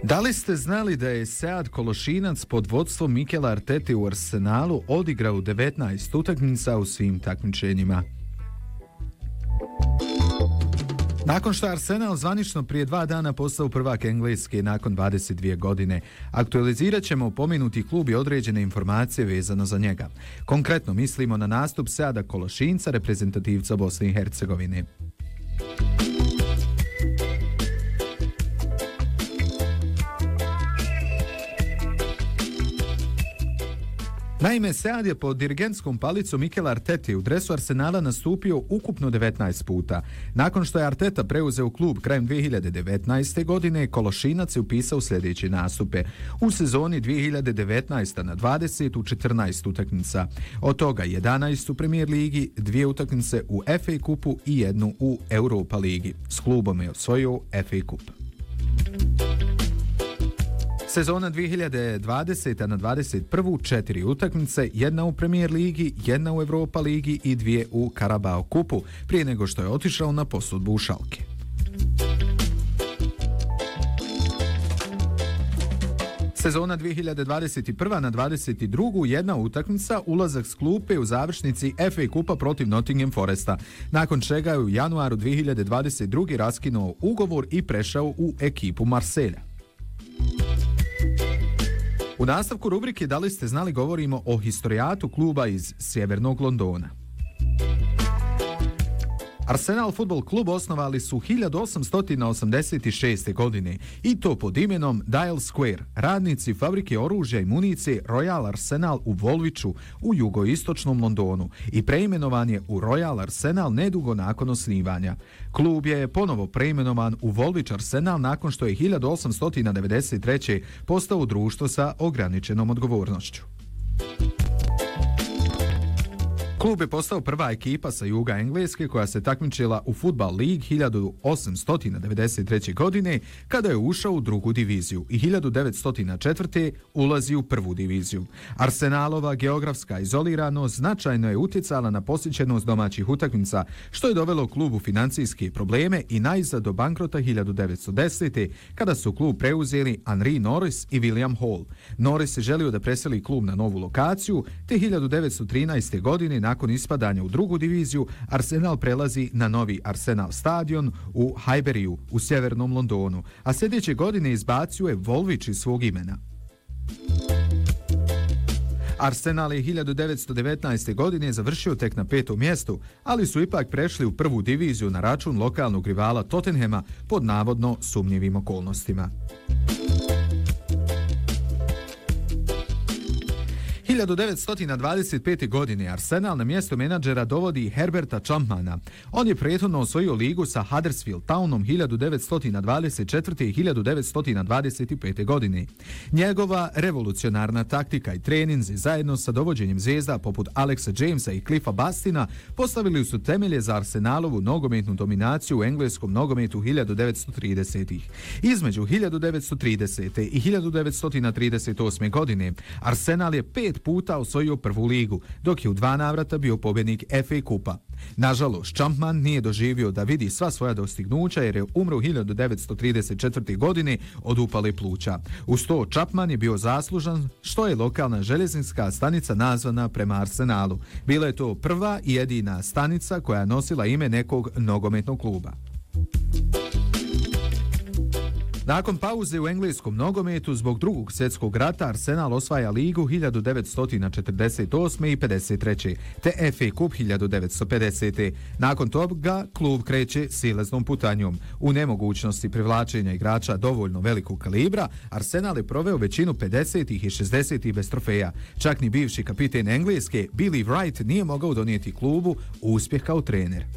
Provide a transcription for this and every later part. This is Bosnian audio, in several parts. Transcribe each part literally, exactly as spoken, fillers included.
Da li ste znali da je Sead Kološinac pod vodstvom Mikela Artete u Arsenalu odigrao devetnaest utakmica u svim takmičenjima? Nakon što je Arsenal zvanično prije dva dana postao prvak Engleske nakon dvadeset dvije godine, aktualizirat ćemo pomenuti klub i određene informacije vezano za njega. Konkretno mislimo na nastup Seada Kološinca, reprezentativca Bosne i Hercegovine. Naime, Sead je pod dirigentskom palicom Mikela Artete u dresu Arsenala nastupio ukupno devetnaest puta. Nakon što je Arteta preuzeo klub krajem dvije hiljade devetnaeste. godine, Kološinac je upisao sljedeće nastupe. U sezoni dvije hiljade devetnaeste. na dvadeset u četrnaest utakmica. Od toga jedanaest u Premier ligi, dvije utakmice u F A kupu i jednu u Europa ligi. S klubom je osvojio F A kup. Sezona dvije hiljade dvadesete. na dvadeset prvu četiri utakmice, jedna u Premier ligi, jedna u Europa ligi i dvije u Carabao kupu, prije nego što je otišao na posudbu u Schalke. Sezona dvije hiljade dvadeset prve. na dvadeset drugu jedna utakmica, ulazak s klupe u završnici F A kupa protiv Nottingham Foresta, nakon čega je u januaru dvije hiljade dvadeset druge. raskinuo ugovor i prešao u ekipu Marselja. U nastavku rubrike Da li ste znali govorimo o historijatu kluba iz sjevernog Londona. Arsenal Football Club osnovali su hiljadu osamsto osamdeset šeste. godine i to pod imenom Dial Square, radnici fabrike oružja i municije Royal Arsenal u Woolwichu u jugoistočnom Londonu, i preimenovan je u Royal Arsenal nedugo nakon osnivanja. Klub je ponovo preimenovan u Woolwich Arsenal nakon što je hiljadu osamsto devedeset treće. postao društvo sa ograničenom odgovornošću. Klub je postao prva ekipa sa juga Engleske koja se takmičila u Football League hiljadu osamsto devedeset treće. godine kada je ušao u drugu diviziju i hiljadu devetsto četvrte. ulazi u prvu diviziju. Arsenalova geografska izoliranost značajno je utjecala na posjećenost domaćih utakmica, što je dovelo klubu financijske probleme i najzad do bankrota hiljadu devetsto desete. kada su klub preuzeli Henry Norris i William Hall. Norris je želio da preseli klub na novu lokaciju, te hiljadu devetsto trinaeste. godine nakon ispadanja u drugu diviziju, Arsenal prelazi na novi Arsenal stadion u Highburyju u sjevernom Londonu, a sljedeće godine izbacio je Woolwich iz svog imena. Arsenal je hiljadu devetsto devetnaeste. godine završio tek na petom mjestu, ali su ipak prešli u prvu diviziju na račun lokalnog rivala Tottenhama pod navodno sumnjivim okolnostima. hiljadu devetsto dvadeset pete. godine Arsenal na mjesto menadžera dovodi Herberta Champmana. On je prethodno osvojio ligu sa Huddersfield Townom hiljadu devetsto dvadeset četvrte. i hiljadu devetsto dvadeset pete. godine. Njegova revolucionarna taktika i treninzi zajedno sa dovođenjem zvijezda poput Alexa Jamesa i Cliffa Bastina postavili su temelje za Arsenalovu nogometnu dominaciju u engleskom nogometu hiljadu devetsto tridesetih. Između hiljadu devetsto tridesete. i hiljadu devetsto trideset osme. godine Arsenal je pet puta osvojio prvu ligu, dok je u dva navrata bio pobjednik F A kupa. Nažalost, Champman nije doživio da vidi sva svoja dostignuća jer je umro u hiljadu devetsto trideset četvrte. godine od upale pluća. Uz to, Champman je bio zaslužan što je lokalna željeznička stanica nazvana prema Arsenalu. Bila je to prva i jedina stanica koja je nosila ime nekog nogometnog kluba. Nakon pauze u engleskom nogometu zbog drugog svjetskog rata, Arsenal osvaja ligu hiljadu devetsto četrdeset osme. i pedeset treće. te F A kup hiljadu devetsto pedesete. Nakon toga klub kreće silaznom putanjom. U nemogućnosti privlačenja igrača dovoljno velikog kalibra, Arsenal je proveo većinu pedesetih i šezdesetih bez trofeja. Čak ni bivši kapiten Engleske, Billy Wright, nije mogao donijeti klubu uspjeh kao trener.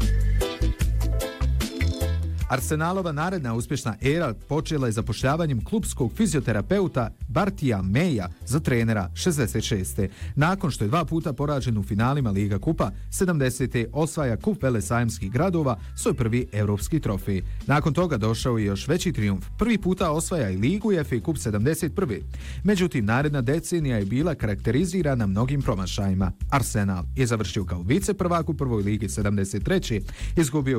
Arsenalova naredna uspješna era počela je zapošljavanjem klubskog fizioterapeuta Bartija Meja za trenera šezdeset šeste. Nakon što je dva puta poražen u finalima Liga kupa, sedamdesete. osvaja kup velesajamskih gradova, svoj prvi europski trofej. Nakon toga došao je još veći trijumf. Prvi puta osvaja i Ligu i F A kup sedamdeset prve. Međutim, naredna decenija je bila karakterizirana mnogim promašajima. Arsenal je završio kao viceprvak u prvoj ligi sedamdeset treće. izgubio